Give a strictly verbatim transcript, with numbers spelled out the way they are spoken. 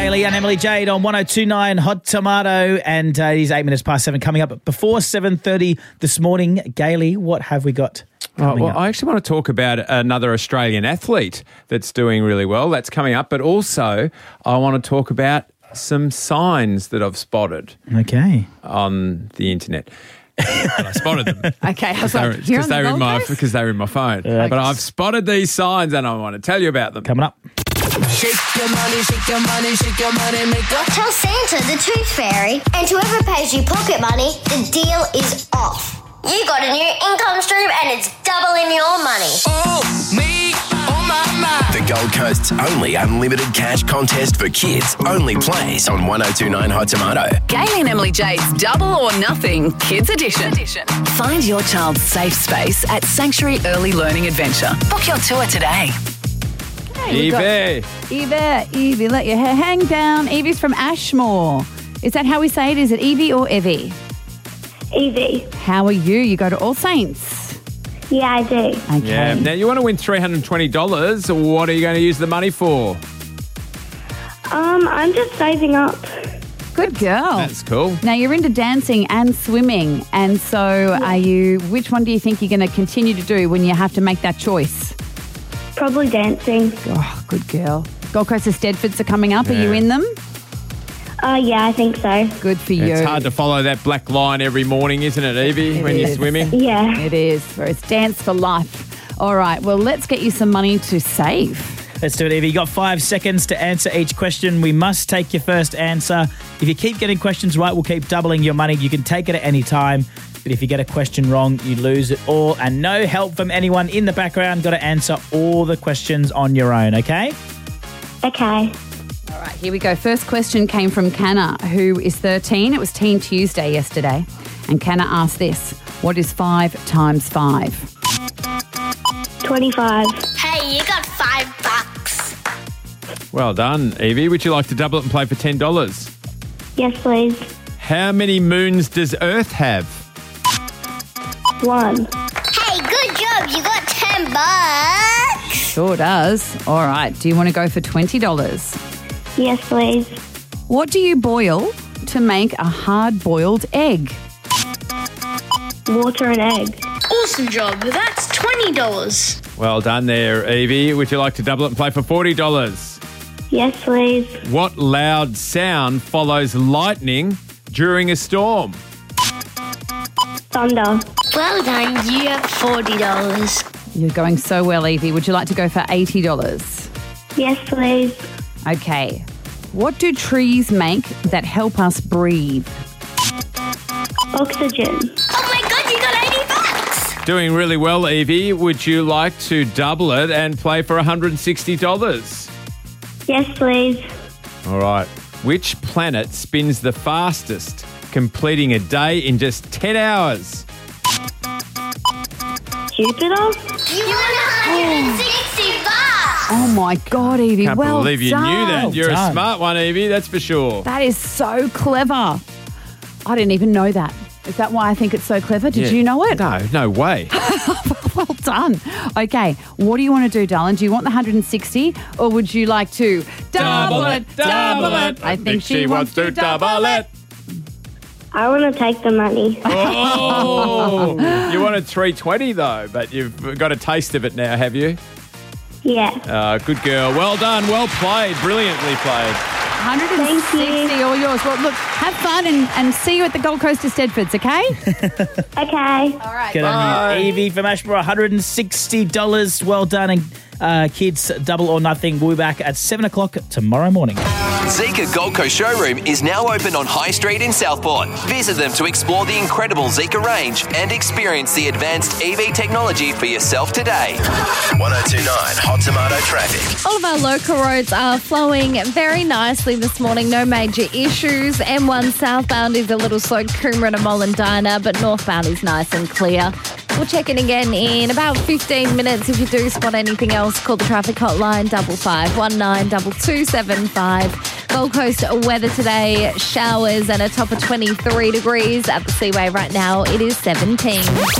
Gailey and Emily Jade on one oh two point nine Hot Tomato, and uh, it is eight minutes past seven coming up. Before seven thirty this morning, Gailey, what have we got Oh, coming well, up? I actually want to talk about another Australian athlete that's doing really well. That's coming up. But also, I want to talk about some signs that I've spotted Okay. on the internet. I spotted them. Okay, I was They were- like, you're on the they were in Gold my Coast? because they were in my phone. But I've spotted these signs and I want to tell you about them. Coming up. Shake your money, shake your money, shake your money maker. Tell Santa the Tooth Fairy, and whoever pays you pocket money, the deal is off. You got a new income stream and it's doubling your money. Oh, me, oh my, my. The Gold Coast's only unlimited cash contest for kids only plays on one oh two point nine Hot Tomato. Gailey and Emily Jade's Double or Nothing Kids Edition. Find your child's safe space at Sanctuary Early Learning Adventure. Book your tour today. We've got Evie. Evie, Evie, let your hair hang down. Evie's from Ashmore. Is that how we say it? Is it Evie or Evie? Evie. How are you? You go to All Saints. Yeah, I do. Okay. Yeah. Now, you want to win three hundred twenty dollars. What are you going to use the money for? Um, I'm just saving up. Good girl. That's cool. Now, you're into dancing and swimming. And so are you, which one do you think you're going to continue to do when you have to make that choice? Probably dancing. Oh, good girl. Gold Coast Eisteddfods are coming up. Are you Yeah. in them? Uh, yeah, I think so. Good for you. It's hard to follow that black line every morning, isn't it, Evie, It when you're is. swimming? Yeah. It is. Whereas dance for life. All right. Well, let's get you some money to save. Let's do it, Evie. You got five seconds to answer each question. We must take your first answer. If you keep getting questions right, we'll keep doubling your money. You can take it at any time. But if you get a question wrong, you lose it all. And no help from anyone in the background. Got to answer all the questions on your own, okay? Okay. All right, here we go. First question came from Canna, who is thirteen. It was Teen Tuesday yesterday. And Canna asked this. What is five times five? twenty-five. Hey, you got five bucks. Well done, Evie. Would you like to double it and play for ten dollars? Yes, please. How many moons does Earth have? One. Hey, good job. You got ten bucks. Sure does. All right. Do you want to go for twenty dollars? Yes, please. What do you boil to make a hard-boiled egg? Water and egg. Awesome job. That's twenty dollars. Well done there, Evie. Would you like to double it and play for forty dollars? Yes, please. What loud sound follows lightning during a storm? Thunder. Well done. You get forty dollars. You're going so well, Evie. Would you like to go for eighty dollars? Yes, please. Okay. What do trees make that help us breathe? Oxygen. Oh my god, you got eighty bucks. Doing really well, Evie. Would you like to double it and play for one hundred sixty dollars? Yes, please. All right. Which planet spins the fastest, completing a day in just ten hours? Jupiter. You won one hundred sixty bucks. Oh my God, Evie. Can't well believe you done. knew that. You're done. a smart one, Evie, that's for sure. That is so clever. I didn't even know that. Is that why I think it's so clever? Did Yeah. you know it? No, no way. Well done. Okay, what do you want to do, darling? Do you want the one hundred sixty or would you like to double, it, double it? I think she, wants to double it. I want to take the money. Oh, you wanted three twenty though, but you've got a taste of it now, have you? Yeah. Uh, good girl. Well done. Well played. Brilliantly played. one hundred sixty, Thank you. all yours. Well, look, have fun and, and see you at the Gold Coast Eisteddfods, okay? Okay. All right. Good on you, Evie from Ashmore. one hundred sixty dollars. Well done. And uh, kids, double or nothing. We'll be back at seven o'clock tomorrow morning. Zika Gold Coast showroom is now open on High Street in Southport. Visit them to explore the incredible Zika range and experience the advanced E V technology for yourself today. one oh two point nine Hot Tomato Traffic. All of our local roads are flowing very nicely this morning. No major issues. M one southbound is a little slow, Coomera to Mollendina, but northbound is nice and clear. We'll check in again in about fifteen minutes. If you do spot anything else, call the traffic hotline double five one nine double two seven five. Gold Coast weather today, showers and a top of twenty-three degrees at the Seaway right now. It is seventeen.